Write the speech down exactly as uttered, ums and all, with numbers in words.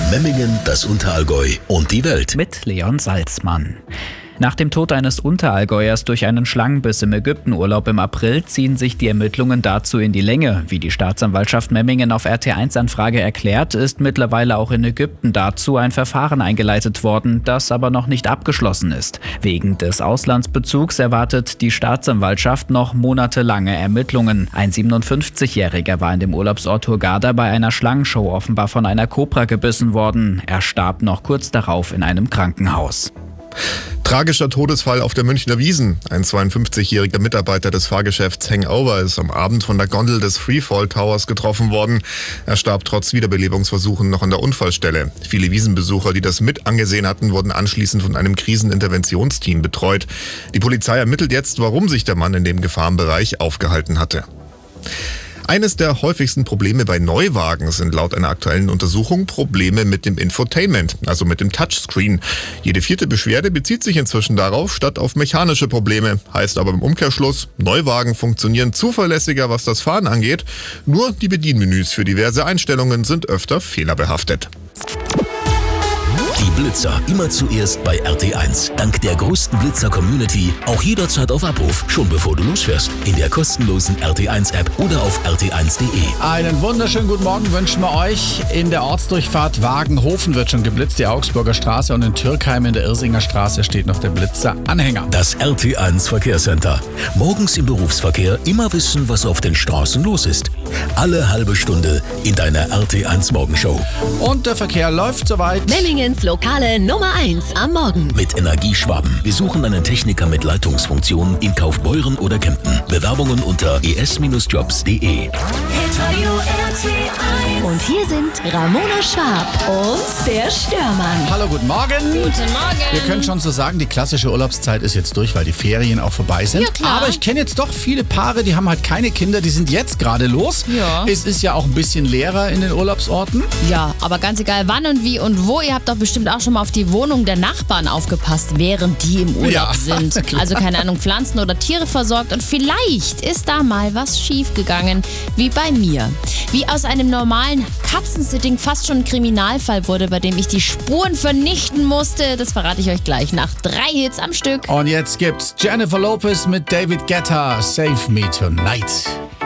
Memmingen, das Unterallgäu und die Welt. Mit Leon Salzmann. Nach dem Tod eines Unterallgäuers durch einen Schlangenbiss im Ägyptenurlaub im April ziehen sich die Ermittlungen dazu in die Länge. Wie die Staatsanwaltschaft Memmingen auf R T eins Anfrage erklärt, ist mittlerweile auch in Ägypten dazu ein Verfahren eingeleitet worden, das aber noch nicht abgeschlossen ist. Wegen des Auslandsbezugs erwartet die Staatsanwaltschaft noch monatelange Ermittlungen. Ein siebenundfünfzigjähriger war in dem Urlaubsort Hurghada bei einer Schlangenshow offenbar von einer Kobra gebissen worden. Er starb noch kurz darauf in einem Krankenhaus. Tragischer Todesfall auf der Münchner Wiesn. Ein zweiundfünfzigjähriger Mitarbeiter des Fahrgeschäfts Hangover ist am Abend von der Gondel des Freefall Towers getroffen worden. Er starb trotz Wiederbelebungsversuchen noch an der Unfallstelle. Viele Wiesenbesucher, die das mit angesehen hatten, wurden anschließend von einem Kriseninterventionsteam betreut. Die Polizei ermittelt jetzt, warum sich der Mann in dem Gefahrenbereich aufgehalten hatte. Eines der häufigsten Probleme bei Neuwagen sind laut einer aktuellen Untersuchung Probleme mit dem Infotainment, also mit dem Touchscreen. Jede vierte Beschwerde bezieht sich inzwischen darauf, statt auf mechanische Probleme. Heißt aber im Umkehrschluss, Neuwagen funktionieren zuverlässiger, was das Fahren angeht. Nur die Bedienmenüs für diverse Einstellungen sind öfter fehlerbehaftet. Die Blitzer immer zuerst bei R T eins. Dank der größten Blitzer-Community auch jederzeit auf Abruf, schon bevor du losfährst. In der kostenlosen R T eins App oder auf r t eins punkt de. Einen wunderschönen guten Morgen wünschen wir euch. In der Ortsdurchfahrt Wagenhofen wird schon geblitzt, die Augsburger Straße, und in Türkheim in der Irsinger Straße steht noch der Blitzer-Anhänger. Das R T eins Verkehrscenter. Morgens im Berufsverkehr immer wissen, was auf den Straßen los ist. Alle halbe Stunde in deiner R T eins Morgenshow. Und der Verkehr läuft soweit. Memmingens lokale Nummer eins am Morgen. Mit Energieschwaben. Wir suchen einen Techniker mit Leitungsfunktion in Kaufbeuren oder Kempten. Bewerbungen unter e s jobs punkt de. Und hier sind Ramona Schwab und der Störmann. Hallo, guten Morgen. Guten Morgen. Wir können schon so sagen, die klassische Urlaubszeit ist jetzt durch, weil die Ferien auch vorbei sind. Ja, klar. Aber ich kenne jetzt doch viele Paare, die haben halt keine Kinder, die sind jetzt gerade los. Ja. Es ist ja auch ein bisschen leerer in den Urlaubsorten. Ja, aber ganz egal wann und wie und wo, ihr habt doch bestimmt auch schon mal auf die Wohnung der Nachbarn aufgepasst, während die im Urlaub Ja, sind. klar. Also keine Ahnung, Pflanzen oder Tiere versorgt, und vielleicht ist da mal was schiefgegangen, wie bei mir. Wie aus einem normalen Katzensitting fast schon ein Kriminalfall wurde, bei dem ich die Spuren vernichten musste, das verrate ich euch gleich nach drei Hits am Stück. Und jetzt gibt's Jennifer Lopez mit David Guetta, Save Me Tonight.